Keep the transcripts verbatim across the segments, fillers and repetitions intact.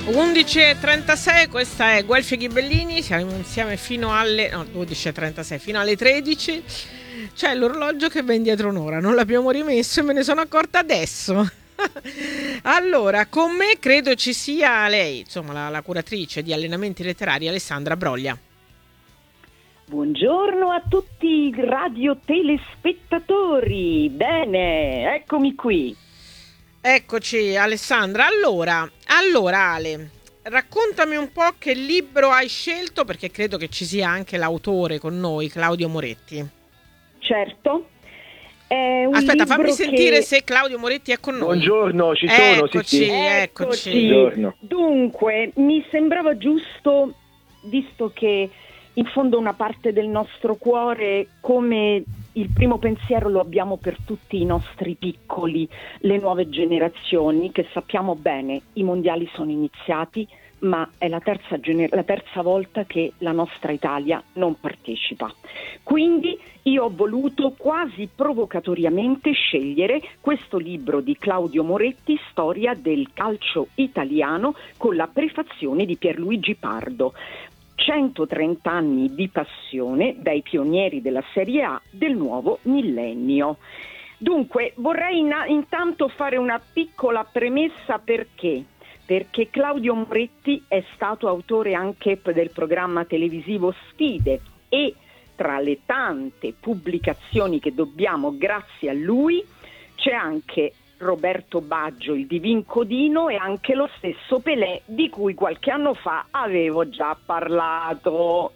undici e trentasei, questa è Guelfi e Ghibellini, siamo insieme fino alle no, dodici e trentasei, fino alle tredici. C'è l'orologio che va indietro un'ora, non l'abbiamo rimesso e me ne sono accorta adesso. Allora, con me credo ci sia lei, insomma la, la curatrice di allenamenti letterari, Alessandra Broglia. Buongiorno a tutti i radiotelespettatori, bene, eccomi qui. Eccoci Alessandra, allora, allora Ale, raccontami un po' che libro hai scelto, perché credo che ci sia anche l'autore con noi, Claudio Moretti. Certo. È un Aspetta, fammi libro sentire che... se Claudio Moretti è con noi. Buongiorno, ci sono, eccoci, sì, sì. Eccoci, eccoci. Buongiorno. Dunque, mi sembrava giusto, visto che in fondo una parte del nostro cuore, come il primo pensiero lo abbiamo per tutti i nostri piccoli, le nuove generazioni, che sappiamo bene, i mondiali sono iniziati, ma è la terza, gener- la terza volta che la nostra Italia non partecipa. Quindi io ho voluto quasi provocatoriamente scegliere questo libro di Claudio Moretti, Storia del calcio italiano, con la prefazione di Pierluigi Pardo. centotrenta anni di passione dai pionieri della Serie A del nuovo millennio. Dunque, vorrei in- intanto fare una piccola premessa perché... perché Claudio Moretti è stato autore anche del programma televisivo Sfide e tra le tante pubblicazioni che dobbiamo grazie a lui c'è anche Roberto Baggio, il Divin Codino, e anche lo stesso Pelé di cui qualche anno fa avevo già parlato.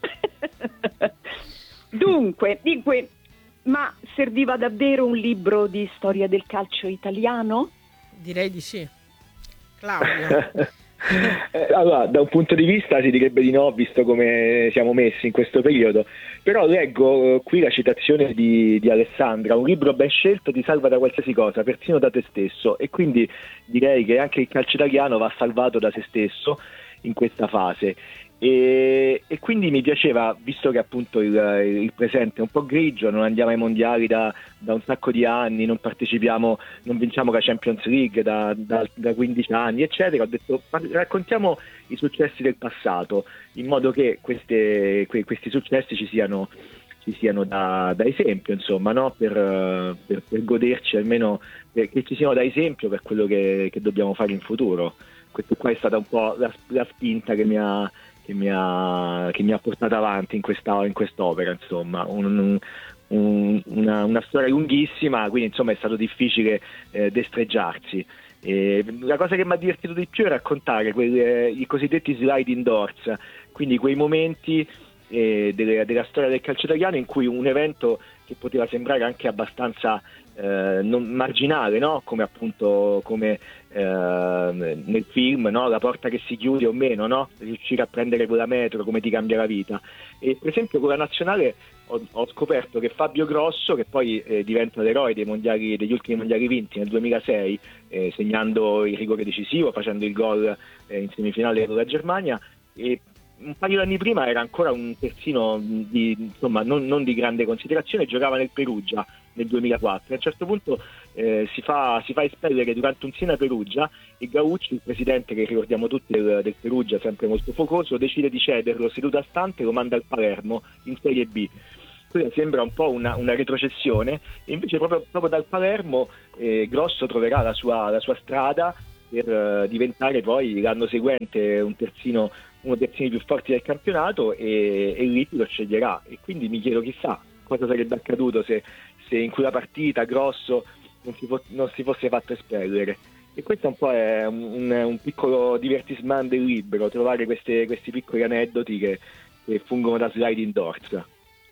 Dunque, dunque, ma serviva davvero un libro di storia del calcio italiano? Direi di sì. Claudio. Eh, allora, da un punto di vista si direbbe di no, visto come siamo messi in questo periodo, però leggo eh, qui la citazione di, di Alessandra: un libro ben scelto ti salva da qualsiasi cosa, persino da te stesso, e quindi direi che anche il calcio italiano va salvato da se stesso in questa fase. E, e quindi mi piaceva, visto che appunto il, il presente è un po' grigio, non andiamo ai mondiali da, da un sacco di anni, non partecipiamo, non vinciamo la Champions League da, da, da quindici anni, eccetera, ho detto raccontiamo i successi del passato, in modo che queste, que, questi successi ci siano, ci siano da, da esempio, insomma, no? per, per, per goderci, almeno per, che ci siano da esempio per quello che, che dobbiamo fare in futuro. Questa qua è stata un po' la, la spinta che mi ha Che mi, ha, che mi ha portato avanti in, questa, in quest'opera, insomma, un, un, una, una storia lunghissima, quindi insomma è stato difficile eh, destreggiarsi. E la cosa che mi ha divertito di più è raccontare quelle, i cosiddetti slide indoors, quindi quei momenti eh, delle, della storia del calcio italiano in cui un evento che poteva sembrare anche abbastanza eh, non marginale, no? Come appunto come eh, nel film, no? La porta che si chiude o meno, no? Riuscire a prendere quella metro, come ti cambia la vita. E per esempio con la nazionale ho, ho scoperto che Fabio Grosso, che poi eh, diventa l'eroe dei mondiali, degli ultimi mondiali vinti nel duemilasei, eh, segnando il rigore decisivo, facendo il gol eh, in semifinale con la Germania, e un paio di anni prima era ancora un terzino di, insomma, non, non di grande considerazione, giocava nel Perugia nel duemilaquattro. A un certo punto eh, si, fa, si fa espellere durante un Siena Perugia e Gaucci, il presidente che ricordiamo tutti del, del Perugia, sempre molto focoso, decide di cederlo seduto a stante e lo manda al Palermo in Serie B. Quella sembra un po' una, una retrocessione, e invece proprio, proprio dal Palermo eh, Grosso troverà la sua, la sua strada per uh, diventare poi l'anno seguente un terzino, uno dei terzini più forti del campionato, e, e lì lo sceglierà. E quindi mi chiedo, chissà cosa sarebbe accaduto se, se in quella partita Grosso non si, fo- non si fosse fatto espellere. E questo un po' è un, un, un piccolo divertissement del libro, trovare queste, questi piccoli aneddoti che, che fungono da slide indoors.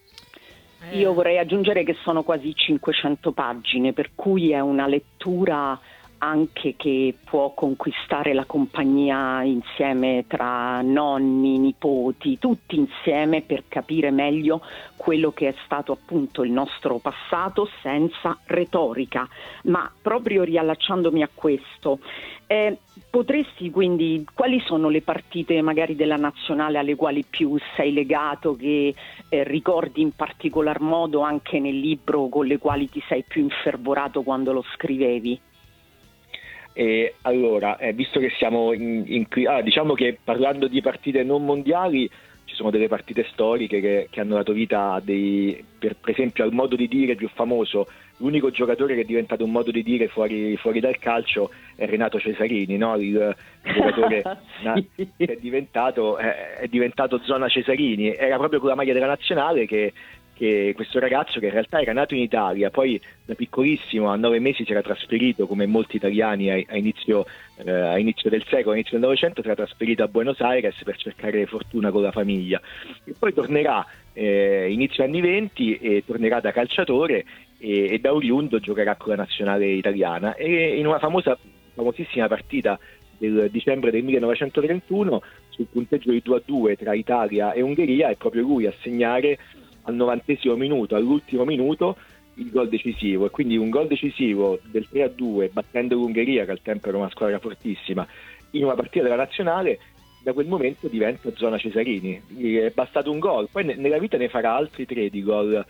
Io vorrei aggiungere che sono quasi cinquecento pagine, per cui è una lettura anche che può conquistare la compagnia insieme tra nonni, nipoti, tutti insieme, per capire meglio quello che è stato appunto il nostro passato senza retorica. Ma proprio riallacciandomi a questo, eh, potresti quindi, quali sono le partite magari della nazionale alle quali più sei legato, che eh, ricordi in particolar modo anche nel libro, con le quali ti sei più infervorato quando lo scrivevi? E allora, eh, visto che siamo in, in ah, diciamo che parlando di partite non mondiali, ci sono delle partite storiche che, che hanno dato vita a dei, per, per esempio al modo di dire più famoso. L'unico giocatore che è diventato un modo di dire fuori, fuori dal calcio è Renato Cesarini, no? il, il giocatore na, che è diventato, è, è diventato Zona Cesarini. Era proprio con la maglia della nazionale che, che questo ragazzo, che in realtà era nato in Italia, poi da piccolissimo a nove mesi si era trasferito, come molti italiani a, a, inizio, eh, a inizio del secolo, a inizio del Novecento, si era trasferito a Buenos Aires per cercare fortuna con la famiglia. E poi tornerà eh, inizio anni venti e tornerà da calciatore e, e da oriundo giocherà con la nazionale italiana. E in una famosa, famosissima partita del dicembre del millenovecentotrentuno, sul punteggio di due a due tra Italia e Ungheria, è proprio lui a segnare al novantesimo minuto, all'ultimo minuto, il gol decisivo. E quindi un gol decisivo del tre a due, battendo l'Ungheria, che al tempo era una squadra fortissima, in una partita della nazionale, da quel momento diventa Zona Cesarini. Gli è bastato un gol, poi ne, nella vita ne farà altri tre di gol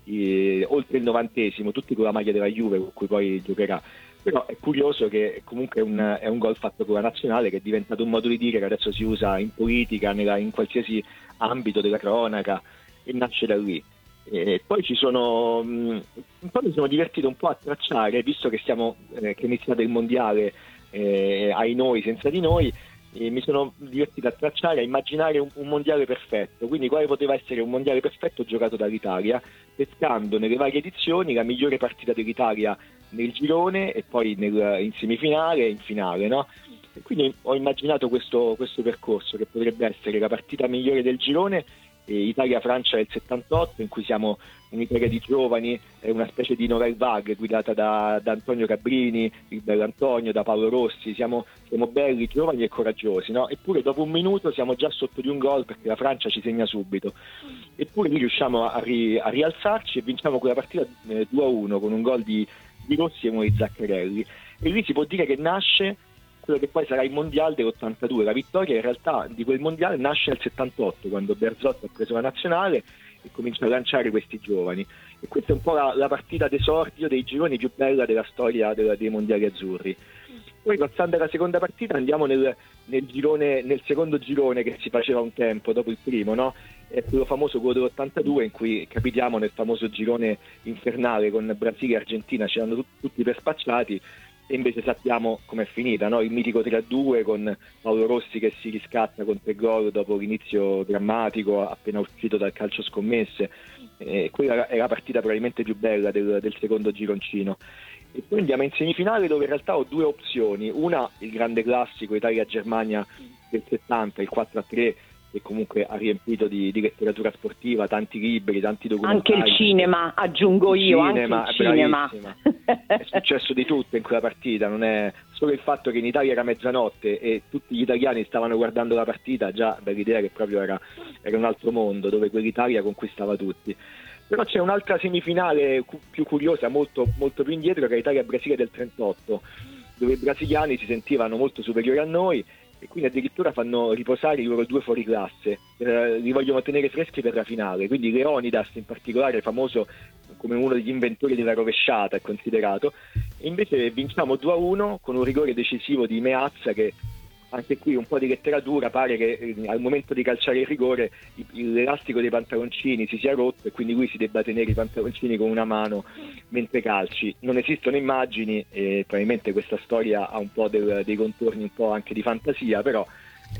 eh, oltre il novantesimo, tutti con la maglia della Juve, con cui poi giocherà. Però è curioso che comunque è un, è un gol fatto con la nazionale, che è diventato un modo di dire che adesso si usa in politica, nella, in qualsiasi ambito della cronaca, e nasce da lì. E poi ci sono mh, un po' mi sono divertito un po' a tracciare, visto che stiamo eh, che è iniziato il mondiale eh, ai noi senza di noi, e mi sono divertito a tracciare, a immaginare un, un mondiale perfetto, quindi quale poteva essere un mondiale perfetto giocato dall'Italia, pescando nelle varie edizioni la migliore partita dell'Italia nel girone e poi nel, in semifinale e in finale, no? E quindi ho immaginato questo, questo percorso, che potrebbe essere la partita migliore del girone, Italia-Francia del settantotto, in cui siamo un'Italia di giovani, è una specie di nouvelle vague guidata da, da Antonio Cabrini, il bell'Antonio, da Paolo Rossi. Siamo, siamo belli, giovani e coraggiosi, no? Eppure dopo un minuto siamo già sotto di un gol, perché la Francia ci segna subito. Eppure lì riusciamo a, ri, a rialzarci e vinciamo quella partita eh, due a uno con un gol di, di Rossi e uno di Zaccarelli. E lì si può dire che nasce quello che poi sarà il mondiale dell'ottantadue. La vittoria in realtà di quel mondiale nasce nel settantotto, quando Bearzot ha preso la nazionale e comincia a lanciare questi giovani. E questa è un po' la, la partita d'esordio dei gironi più bella della storia della, dei mondiali azzurri. Poi, passando alla seconda partita, andiamo nel, nel, girone, nel secondo girone che si faceva un tempo dopo il primo, no? È quello famoso, quello dell'ottantadue, in cui capitiamo nel famoso girone infernale con Brasile e Argentina, ci hanno tutti, tutti per spacciati. E invece sappiamo com'è finita, no? Il mitico tre a due con Paolo Rossi che si riscatta con tre gol dopo l'inizio drammatico, appena uscito dal calcio scommesse. E quella è la partita probabilmente più bella del, del secondo gironcino. E poi andiamo in semifinale, dove in realtà ho due opzioni: una, il grande classico Italia-Germania del settanta, il quattro a tre, che comunque ha riempito di, di letteratura sportiva, tanti libri, tanti documentari. Anche il cinema, aggiungo io, cinema, anche il cinema. È successo di tutto in quella partita, non è solo il fatto che in Italia era mezzanotte e tutti gli italiani stavano guardando la partita, già dall'idea che proprio era, era un altro mondo, dove quell'Italia conquistava tutti. Però c'è un'altra semifinale cu- più curiosa, molto, molto più indietro, che è Italia-Brasile del trentotto, dove i brasiliani si sentivano molto superiori a noi, e quindi addirittura fanno riposare i loro due fuoriclasse, eh, li vogliono tenere freschi per la finale. Quindi Leonidas in particolare, famoso come uno degli inventori della rovesciata, è considerato, e invece vinciamo due a uno con un rigore decisivo di Meazza, che anche qui un po' di letteratura, pare che eh, al momento di calciare il rigore il, l'elastico dei pantaloncini si sia rotto e quindi lui si debba tenere i pantaloncini con una mano mentre calci. Non esistono immagini e probabilmente questa storia ha un po' del, dei contorni un po' anche di fantasia, però